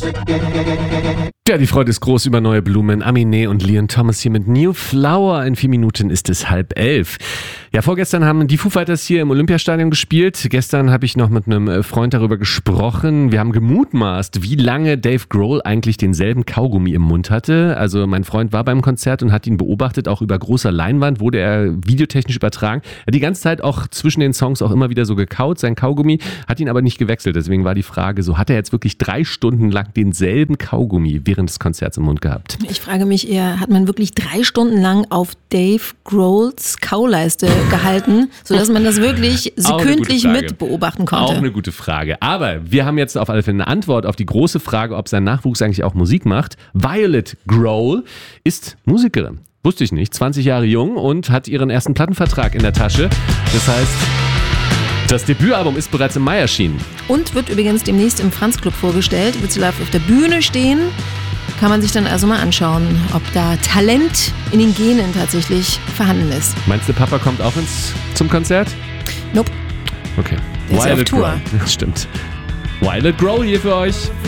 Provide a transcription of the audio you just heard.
Ja, die Freude ist groß über neue Blumen. Aminé und Leon Thomas hier mit New Flower. In 4 Minuten ist es 10:30. Ja, vorgestern haben die Foo Fighters hier im Olympiastadion gespielt. Gestern habe ich noch mit einem Freund darüber gesprochen. Wir haben gemutmaßt, wie lange Dave Grohl eigentlich denselben Kaugummi im Mund hatte. Also mein Freund war beim Konzert und hat ihn beobachtet. Auch über großer Leinwand wurde er videotechnisch übertragen. Er hat die ganze Zeit auch zwischen den Songs auch immer wieder so gekaut, sein Kaugummi, hat ihn aber nicht gewechselt. Deswegen war die Frage so, hat er jetzt wirklich 3 Stunden lang denselben Kaugummi während des Konzerts im Mund gehabt? Ich frage mich eher, hat man wirklich 3 Stunden lang auf Dave Grohls Kauleiste gehalten, sodass man das wirklich sekündlich mit beobachten konnte? Auch eine gute Frage. Aber wir haben jetzt auf alle Fälle eine Antwort auf die große Frage, ob sein Nachwuchs eigentlich auch Musik macht. Violet Grohl ist Musikerin. Wusste ich nicht. 20 Jahre jung und hat ihren ersten Plattenvertrag in der Tasche. Das heißt, das Debütalbum ist bereits im Mai erschienen. Und wird übrigens demnächst im Franz Club vorgestellt. Wird sie live auf der Bühne stehen. Kann man sich dann also mal anschauen, ob da Talent in den Genen tatsächlich vorhanden ist. Meinst du, Papa kommt auch zum Konzert? Nope. Okay. Der ist auf Tour. Grohl. Stimmt. Violet Grohl hier für euch.